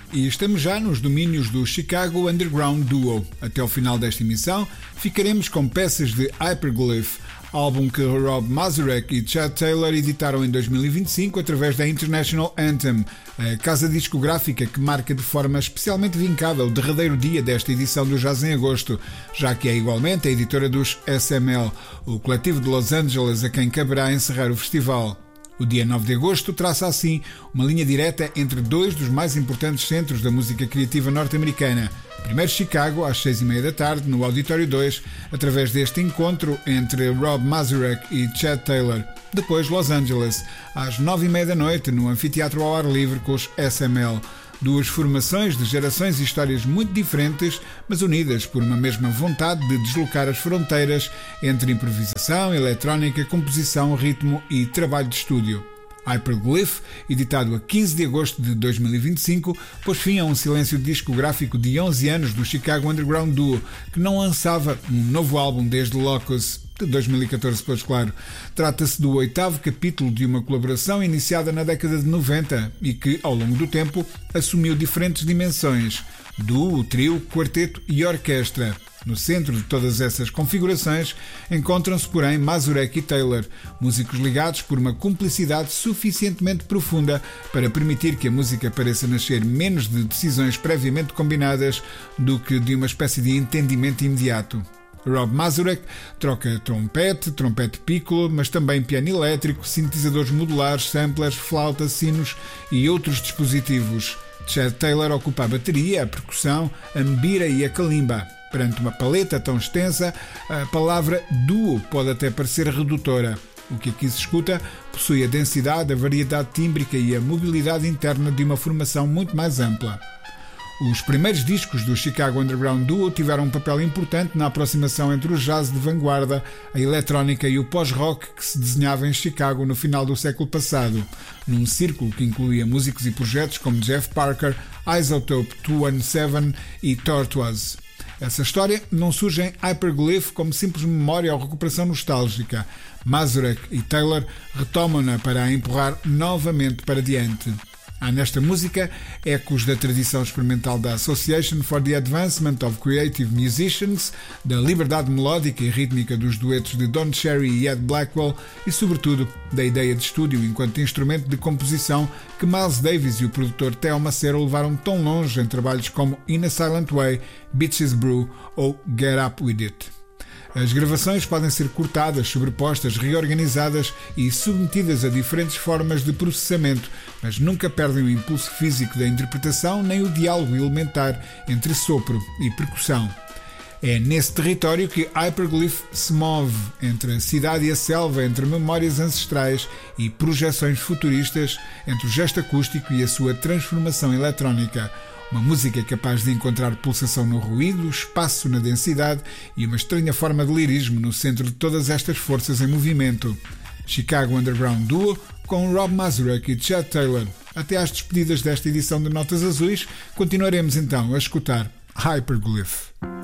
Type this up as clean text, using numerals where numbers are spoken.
E estamos já nos domínios do Chicago Underground Duo. Até ao final desta emissão, ficaremos com peças de Hyperglyph, álbum que Rob Mazurek e Chad Taylor editaram em 2025 através da International Anthem, a casa discográfica que marca de forma especialmente vincada o derradeiro dia desta edição do Jazz em Agosto, já que é igualmente a editora dos SML, o coletivo de Los Angeles a quem caberá encerrar o festival. O dia 9 de agosto traça assim uma linha direta entre dois dos mais importantes centros da música criativa norte-americana. Primeiro Chicago, às 6h30 da tarde, no Auditório 2, através deste encontro entre Rob Mazurek e Chad Taylor. Depois Los Angeles, às 9h30 da noite, no Anfiteatro ao Ar Livre com os SML. Duas formações de gerações e histórias muito diferentes, mas unidas por uma mesma vontade de deslocar as fronteiras entre improvisação, eletrónica, composição, ritmo e trabalho de estúdio. Hyperglyph, editado a 15 de agosto de 2025, pôs fim a um silêncio discográfico de 11 anos do Chicago Underground Duo, que não lançava um novo álbum desde Locus, de 2014, pois claro. Trata-se do 8º capítulo de uma colaboração iniciada na década de 90 e que, ao longo do tempo, assumiu diferentes dimensões: duo, trio, quarteto e orquestra. No centro de todas essas configurações encontram-se, porém, Mazurek e Taylor, músicos ligados por uma cumplicidade suficientemente profunda para permitir que a música pareça nascer menos de decisões previamente combinadas do que de uma espécie de entendimento imediato. Rob Mazurek troca trompete piccolo, mas também piano elétrico, sintetizadores modulares, samplers, flauta, sinos e outros dispositivos. Chad Taylor ocupa a bateria, a percussão, a mbira e a kalimba. Perante uma paleta tão extensa, a palavra duo pode até parecer redutora. O que aqui se escuta possui a densidade, a variedade tímbrica e a mobilidade interna de uma formação muito mais ampla. Os primeiros discos do Chicago Underground Duo tiveram um papel importante na aproximação entre o jazz de vanguarda, a eletrónica e o pós-rock que se desenhava em Chicago no final do século passado, num círculo que incluía músicos e projetos como Jeff Parker, Isotope 217 e Tortoise. Essa história não surge em Hyperglyph como simples memória ou recuperação nostálgica. Mazurek e Taylor retomam-na para a empurrar novamente para diante. Há nesta música ecos da tradição experimental da Association for the Advancement of Creative Musicians, da liberdade melódica e rítmica dos duetos de Don Cherry e Ed Blackwell e, sobretudo, da ideia de estúdio enquanto instrumento de composição que Miles Davis e o produtor Theo Macero levaram tão longe em trabalhos como In a Silent Way, Bitches Brew ou Get Up With It. As gravações podem ser cortadas, sobrepostas, reorganizadas e submetidas a diferentes formas de processamento, mas nunca perdem o impulso físico da interpretação nem o diálogo elementar entre sopro e percussão. É nesse território que Hyperglyph se move, entre a cidade e a selva, entre memórias ancestrais e projeções futuristas, entre o gesto acústico e a sua transformação eletrónica. Uma música capaz de encontrar pulsação no ruído, espaço na densidade e uma estranha forma de lirismo no centro de todas estas forças em movimento. Chicago Underground Duo com Rob Mazurek e Chad Taylor. Até às despedidas desta edição de Notas Azuis, continuaremos então a escutar Hyperglyph.